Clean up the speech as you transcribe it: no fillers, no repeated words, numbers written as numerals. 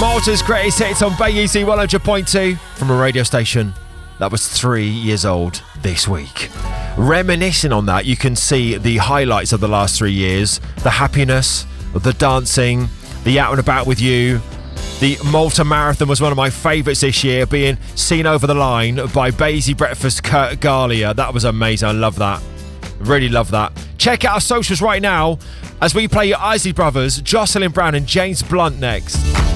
Malta's greatest hits on Bay Easy 100.2 from a radio station that was 3 years old this week. Reminiscing on that, you can see the highlights of the last 3 years, the happiness, the dancing, the out and about with you. The Malta Marathon was one of my favourites this year, being seen over the line by Basie Breakfast Kurt Galia. That was amazing. I love that. Really love that. Check out our socials right now as we play your Isley Brothers, Jocelyn Brown and James Blunt next.